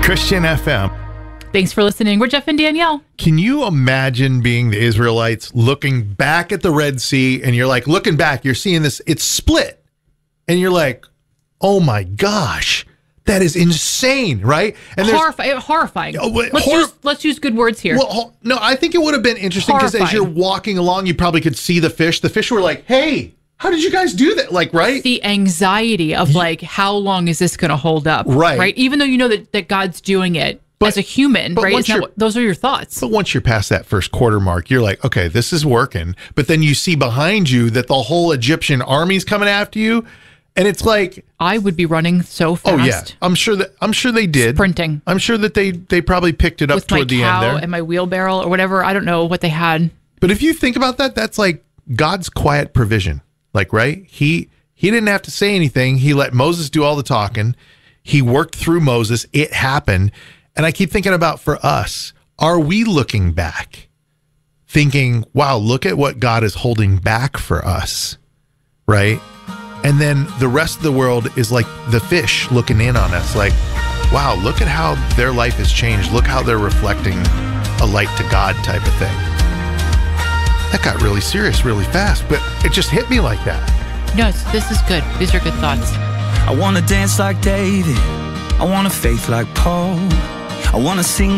Christian FM. Thanks for listening. We're Jeff and Danielle. Can you imagine being the Israelites looking back at the Red Sea and you're like, looking back, you're seeing this, it's split. And you're like, oh my gosh, that is insane, right? And horrifying. Let's use good words here. Well, no, I think it would have been interesting because as you're walking along, you probably could see the fish. The fish were like, hey, how did you guys do that? Like, right? The anxiety of like, how long is this going to hold up? Right. Even though you know that God's doing it as a human, right? Those are your thoughts. But once you're past that first quarter mark, you're like, okay, this is working. But then you see behind you that the whole Egyptian army's coming after you. And it's like, I would be running so fast. Oh yeah, I'm sure they did. Sprinting. I'm sure that they probably picked it up with toward the end there. And my wheelbarrow or whatever. I don't know what they had. But if you think about that, that's like God's quiet provision. Like, right? He didn't have to say anything. He let Moses do all the talking. He worked through Moses. It happened. And I keep thinking about for us, are we looking back thinking, wow, look at what God is holding back for us, right? And then the rest of the world is like the fish looking in on us like, wow, look at how their life has changed. Look how they're reflecting a light to God type of thing. That got really serious really fast, but it just hit me like that. No, this is good. These are good thoughts. I want to dance like David. I want a faith like Paul. I want to sing